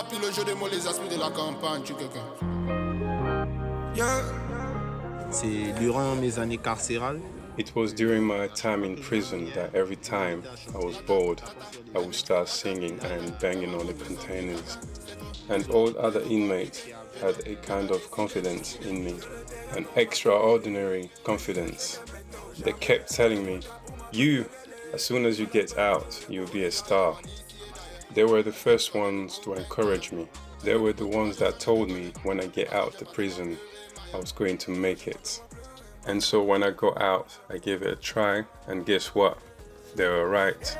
puis le jeu des mots, les aspects de la campagne, tu quelqu'un. Yeah. C'est durant mes années carcérales. It was during my time in prison that every time I was bored, I would start singing and banging on the containers. And all other inmates had a kind of confidence in me, an extraordinary confidence. They kept telling me, "You, as soon as you get out, you'll be a star." They were the first ones to encourage me. They were the ones that told me when I get out of the prison, I was going to make it. And so when I got out, I gave it a try, and guess what? They were right.